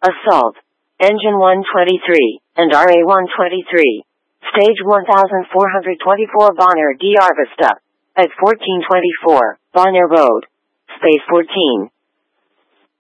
Assault. Engine 123, and RA-123. Stage 1424 Bonner D. Arvista. At 1424, Bonner Road. Space 14.